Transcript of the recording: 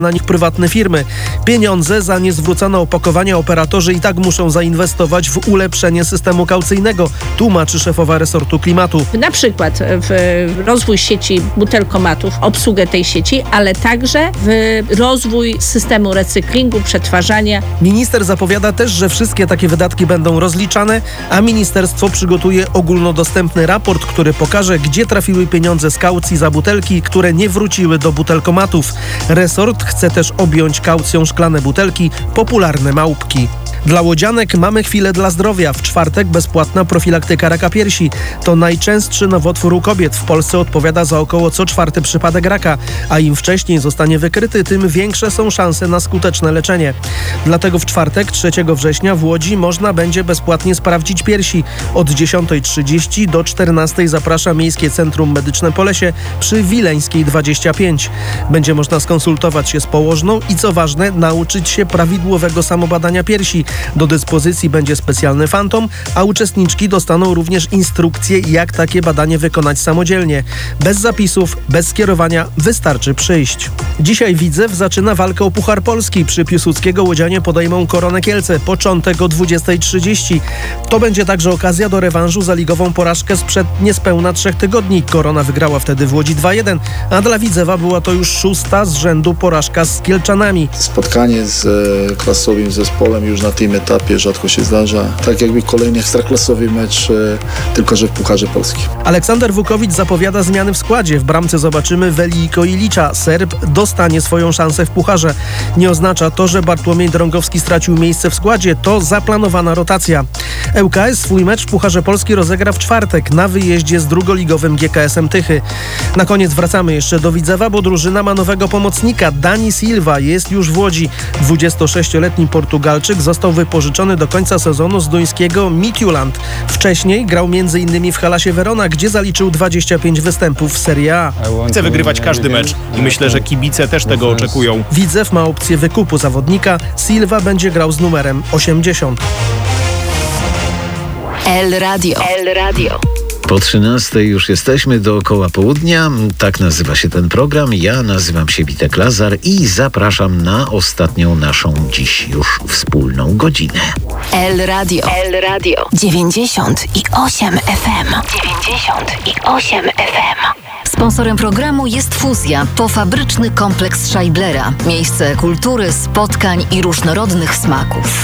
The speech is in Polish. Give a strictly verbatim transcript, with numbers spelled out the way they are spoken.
na nich prywatne firmy. Pieniądze za niezwrócone opakowania operatorzy i tak muszą zainwestować w ulepszenie systemu kaucyjnego, tłumaczy szefowa resortu klimatu. Na przykład w rozwój sieci butelkomatów, obsługę tej sieci, ale także w rozwój systemu recyklingu, przetwarzania. Minister zapowiada też, że wszystkie takie wydatki będą rozliczane, a ministerstwo przygotuje ogólnodostępny raport, który pokaże, gdzie trafiły pieniądze z kaucji za butelki, które nie wróciły do butelkomatów. Resort chce też objąć kaucją szklane butelki, popularne małpki. Dla łodzianek mamy chwilę dla zdrowia. W czwartek bezpłatna profilaktyka raka piersi. To najczęstszy nowotwór u kobiet. W Polsce odpowiada za około co czwarty przypadek raka, a im wcześniej zostanie wykryty, tym większe są szanse na skuteczne leczenie. Dlatego w czwartek, trzeciego września w Łodzi można będzie bezpłatnie sprawdzić piersi. Od dziesiątej trzydzieści do czternastej zaprasza Miejskie Centrum Medyczne Polesie przy Wileńskiej dwadzieścia pięć. Będzie można skonsultować się z położną i co ważne, nauczyć się prawidłowego samobadania piersi. Do dyspozycji będzie specjalny fantom, a uczestniczki dostaną również instrukcje, jak takie badanie wykonać samodzielnie. Bez zapisów, bez skierowania, wystarczy przyjść. Dzisiaj Widzew zaczyna walkę o Puchar Polski. Przy Piłsudskiego łodzianie podejmą Koronę Kielce. Początek o dwudziestej trzydzieści. To będzie także okazja do rewanżu za ligową porażkę sprzed niespełna trzech tygodni. Korona wygrała wtedy w Łodzi dwa jeden, a dla Widzewa była to już szósta z rzędu porażka z Kielczanami. Spotkanie z e, klasowym zespołem już na tym etapie rzadko się zdarza. Tak jakby kolejny ekstraklasowy mecz, e, tylko że w Pucharze Polski. Aleksander Wukowicz zapowiada zmiany w składzie. W bramce zobaczymy Veliko Ilicza. Serb dostanie swoją szansę w Pucharze. Nie oznacza to, że Bartłomiej Drągowski stracił miejsce w składzie. To zaplanowana rotacja. L K S swój mecz w Pucharze Polski rozegra w czwartek na wyjeździe z drugoligowym G K S-em Tychy. Na koniec wracamy jeszcze do Widzewa, bo drużyna ma nowego pomocnika. Dani Silva jest już w Łodzi. dwudziestosześcioletni Portugalczyk został wypożyczony do końca sezonu z duńskiego Midtjylland. Wcześniej grał między innymi w Helasie Verona, gdzie zaliczył dwadzieścia pięć występów w Serie A. Chcę wygrywać każdy mecz i myślę, że kibice też tego oczekują. Widzew ma opcję wykupu zawodnika. Silva będzie grał z numerem osiemdziesiąt. El Radio. El Radio. Po trzynastej już jesteśmy dookoła południa. Tak nazywa się ten program. Ja nazywam się Witek Lazar i zapraszam na ostatnią naszą dziś już wspólną godzinę. El Radio. El Radio. dziewięćdziesiąt i osiem F M. dziewięćdziesiąt i osiem F M. Sponsorem programu jest Fuzja, pofabryczny kompleks Scheiblera. Miejsce kultury, spotkań i różnorodnych smaków.